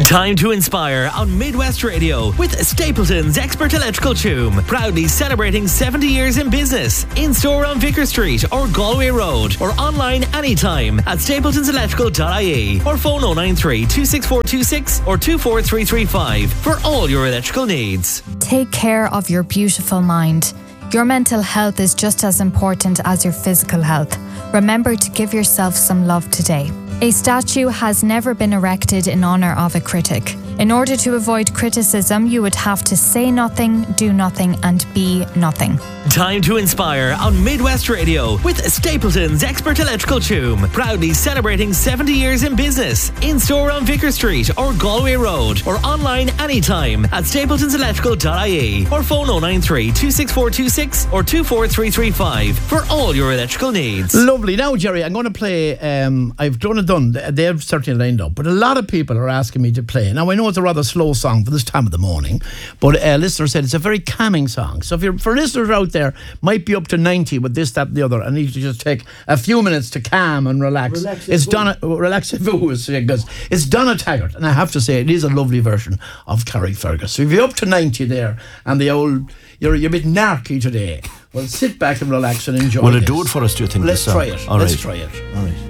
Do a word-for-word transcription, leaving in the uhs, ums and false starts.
Time to inspire on Midwest Radio with Stapleton's Expert Electrical Choom. Proudly celebrating seventy years in business. In store on Vicar Street or Galway Road, or online anytime at stapletons electrical dot I E, or phone oh nine three, two six four two six or two four three three five for all your electrical needs. Take care of your beautiful mind. Your mental health is just as important as your physical health. Remember to give yourself some love today. A statue has never been erected in honour of a critic. In order to avoid criticism, you would have to say nothing, do nothing, and be nothing. Time to inspire on Midwest Radio with Stapleton's Expert Electrical Choom. Proudly celebrating seventy years in business. In store on Vicar Street or Galway Road, or online anytime at stapletons electrical dot I E, or phone oh nine three, two six four two six or two four three three five for all your electrical needs. Lovely. Now, Jerry, I'm going to play, um, I've done it done, they've certainly lined up, but a lot of people are asking me to play. Now, I know it's a rather slow song for this time of the morning, but a listener said it's a very calming song. So if you're, for listeners out there, might be up to ninety with this, that and the other, and need to just take a few minutes to calm and relax. Relax it's Donna, relax because it's Donna Taggart, and I have to say it is a lovely version of Carrickfergus. So if you're up to ninety there, and the old, you're, you're a bit narky today, well, sit back and relax and enjoy. Will it this. do it for us, do you think? Let's try it. All Let's right. try it. All right.